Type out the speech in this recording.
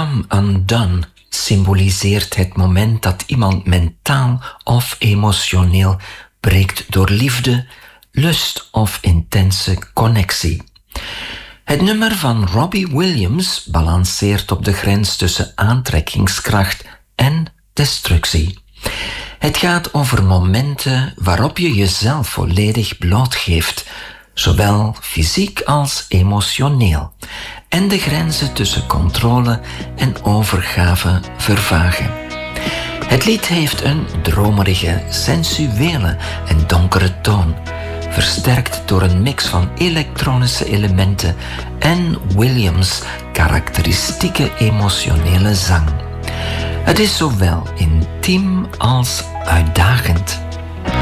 Come Undone symboliseert het moment dat iemand mentaal of emotioneel breekt door liefde, lust of intense connectie. Het nummer van Robbie Williams balanceert op de grens tussen aantrekkingskracht en destructie. Het gaat over momenten waarop je jezelf volledig blootgeeft, zowel fysiek als emotioneel, en de grenzen tussen controle en overgave vervagen. Het lied heeft een dromerige, sensuele en donkere toon, versterkt door een mix van elektronische elementen en Williams' karakteristieke emotionele zang. Het is zowel intiem als uitdagend.